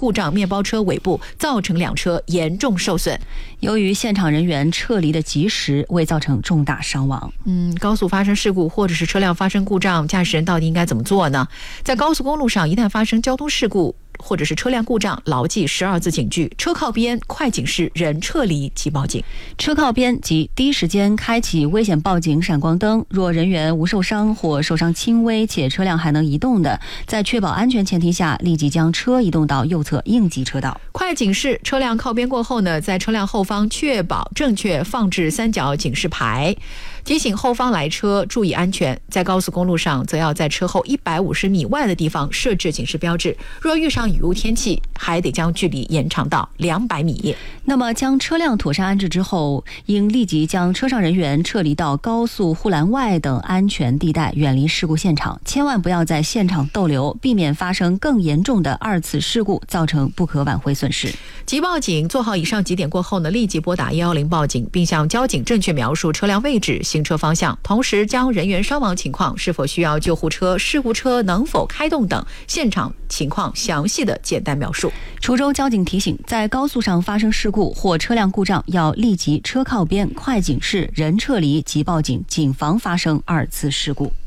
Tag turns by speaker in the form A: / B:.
A: 故障面包车尾部，造成2车严重受损。
B: 由于现场人员撤离的及时，未造成重大伤亡。
A: 高速发生事故或者是车辆发生故障，驾驶人到底应该怎么做呢？在高速公路上，一旦发生交通事故或者是车辆故障，牢记12字警句：车靠边、快警示、人撤离及报警。
B: 车靠边即第一时间开启危险报警闪光灯，若人员无受伤或受伤轻微且车辆还能移动的，在确保安全前提下，立即将车移动到右侧应急车道。
A: 快警示：车辆靠边过后呢，在车辆后方确保正确放置3角警示牌，提醒后方来车注意安全。在高速公路上，则要在车后150米外的地方设置警示标志。若遇上雨雾天气，还得将距离延长到200米。
B: 那么将车辆妥善安置之后，应立即将车上人员撤离到高速护栏外等安全地带，远离事故现场。千万不要在现场逗留，避免发生更严重的2次事故，造成不可挽回损失。
A: 急报警做好以上几点过后呢，立即拨打110报警，并向交警正确描述车辆位置、行车方向，同时将人员伤亡情况、是否需要救护车、事故车能否开动等现场情况详细的简单描述。
B: 滁州交警提醒，在高速上发生事故或车辆故障，要立即车靠边、快警示、人撤离及报警，谨防发生2次事故。